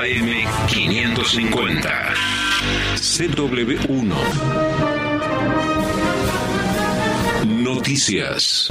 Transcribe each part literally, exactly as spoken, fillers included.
A M quinientos cincuenta. C W uno. Noticias.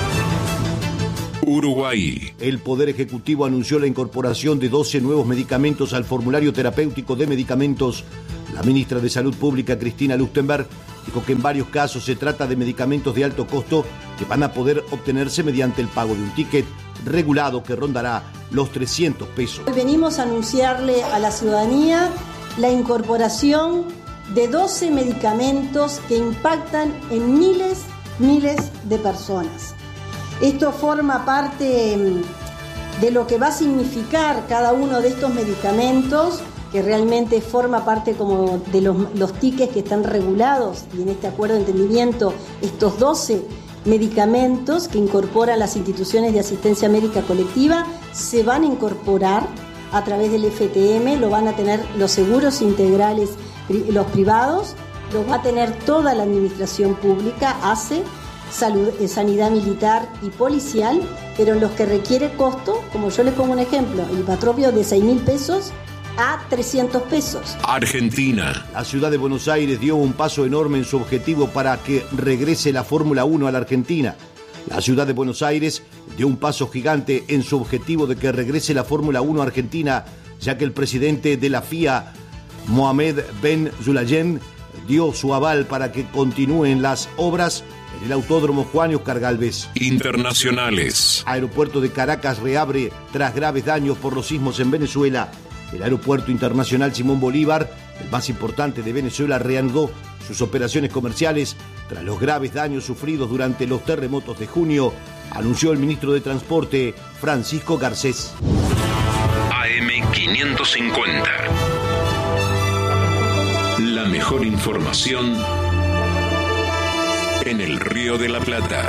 Uruguay. El Poder Ejecutivo anunció la incorporación de doce nuevos medicamentos al formulario terapéutico de medicamentos. La ministra de Salud Pública, Cristina Lustenberg, dijo que en varios casos se trata de medicamentos de alto costo que van a poder obtenerse mediante el pago de un ticket regulado que rondará los trescientos pesos. Hoy venimos a anunciarle a la ciudadanía la incorporación de doce medicamentos que impactan en miles, miles de personas. Esto forma parte de lo que va a significar cada uno de estos medicamentos, que realmente forma parte como de los, los tickets que están regulados, y en este acuerdo de entendimiento estos doce medicamentos que incorporan las instituciones de asistencia médica colectiva se van a incorporar a través del F T M, lo van a tener los seguros integrales, los privados, los va a tener toda la administración pública, A C E, salud, sanidad militar y policial, pero en los que requiere costo, como yo les pongo un ejemplo, el Ipatropio de seis mil pesos a trescientos pesos. Argentina. La ciudad de Buenos Aires dio un paso enorme en su objetivo para que regrese la Fórmula uno a la Argentina. La ciudad de Buenos Aires dio un paso gigante en su objetivo de que regrese la Fórmula uno a Argentina, ya que el presidente de la F I A, Mohamed Ben Sulayem, dio su aval para que continúen las obras en el Autódromo Juan Oscar Gálvez. Internacionales. Aeropuerto de Caracas reabre tras graves daños por los sismos en Venezuela. El Aeropuerto Internacional Simón Bolívar, el más importante de Venezuela, reanudó sus operaciones comerciales tras los graves daños sufridos durante los terremotos de junio, anunció el ministro de Transporte, Francisco Garcés. A M quinientos cincuenta. La mejor información en el Río de la Plata.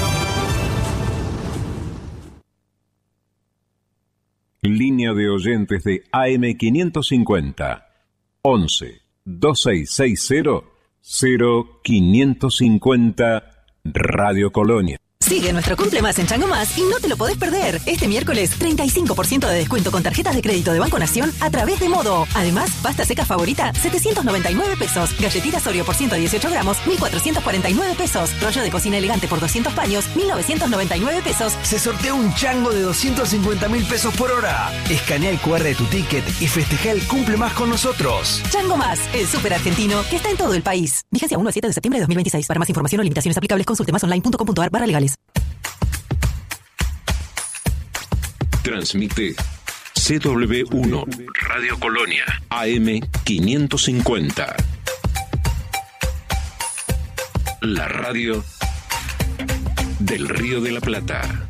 Línea de oyentes de A M quinientos cincuenta. once, veintiséis sesenta, cero quinientos cincuenta, Radio Colonia. Sigue nuestro Cumple Más en Chango Más y no te lo podés perder. Este miércoles, treinta y cinco por ciento de descuento con tarjetas de crédito de Banco Nación a través de Modo. Además, pasta seca favorita, setecientos noventa y nueve pesos. Galletitas Oreo por ciento dieciocho gramos, mil cuatrocientos cuarenta y nueve pesos. Rollo de cocina elegante por doscientos paños, mil novecientos noventa y nueve pesos. Se sortea un chango de doscientos cincuenta mil pesos por hora. Escanea el cu erre de tu ticket y festeja el Cumple Más con nosotros. Chango Más, el súper argentino que está en todo el país. Vigencia uno al siete de septiembre de dos mil veintiséis. Para más información o limitaciones aplicables, consulte más online punto com punto a r barra legales. Transmite C W uno, Radio Colonia, A M quinientos cincuenta. La radio del Río de la Plata.